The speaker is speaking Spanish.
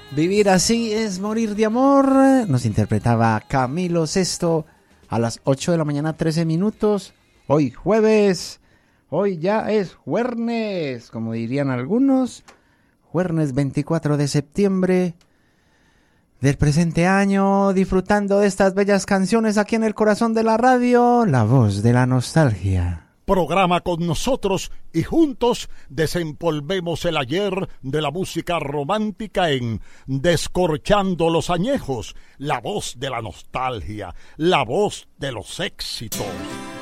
Vivir así es morir de amor. Nos interpretaba Camilo Sesto a las 8 de la mañana, 13 minutos. Hoy jueves. Hoy ya es jueves, como dirían algunos. Jueves 24 de septiembre del presente año. Disfrutando de estas bellas canciones aquí en el corazón de la radio. La voz de la nostalgia. Programa con nosotros y juntos desempolvemos el ayer de la música romántica en Descorchando los Añejos, la voz de la nostalgia, la voz de los éxitos.